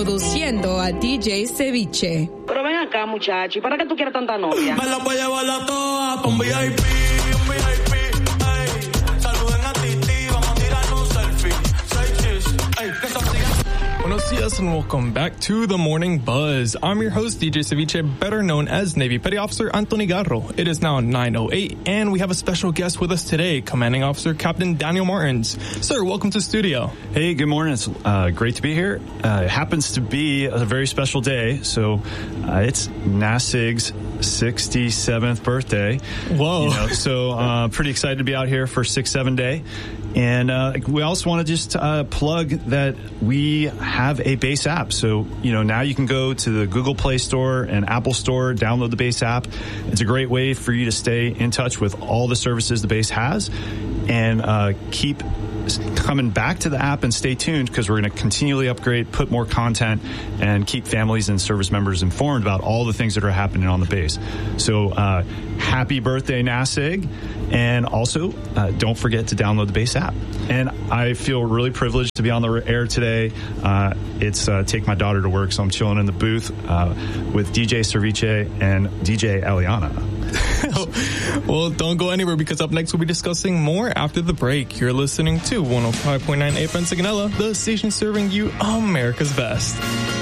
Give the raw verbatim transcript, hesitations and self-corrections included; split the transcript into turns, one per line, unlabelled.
introduciendo a D J Ceviche.
Pero ven acá, muchacho, ¿y para qué tú quieres tanta novia?
Me la voy a llevar a todas pa' un V I P, un V I P, ey. Saluden a Titi, vamos a tirar un selfie. Say cheese, ey, que son
Buenos dias and welcome back to the Morning Buzz. I'm your host, D J Ceviche, better known as Navy Petty Officer Anthony Garro. It is now nine oh eight, and we have a special guest with us today, Commanding Officer Captain Daniel Martins. Sir, welcome to the studio.
Hey, good morning. It's uh, great to be here. Uh, it happens to be a very special day, so uh, it's NASIG's sixty-seventh birthday.
Whoa.
You know, so uh, pretty excited to be out here for six seven day. And uh, we also want to just uh, plug that we have a Base app. So, you know, now you can go to the Google Play Store and Apple Store, download the Base app. It's a great way for you to stay in touch with all the services the Base has and uh, keep coming back to the app and stay tuned because we're going to continually upgrade, put more content, and keep families and service members informed about all the things that are happening on the base. So uh, happy birthday, NASIG. And also, uh, don't forget to download the Base app. And I feel really privileged to be on the air today. Uh, it's uh, take my daughter to work, so I'm chilling in the booth uh, with D J Ceviche and D J Eliana.
Well, don't go anywhere because up next we'll be discussing more after the break. You're listening to one oh five point nine A F M Sigonella, the station serving you America's best.